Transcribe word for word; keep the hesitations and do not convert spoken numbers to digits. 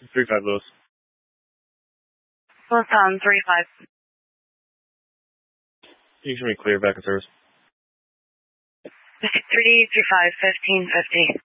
three five Lewis. Lewis on three five. You should be clear back in service. three D three five, fifteen fifty.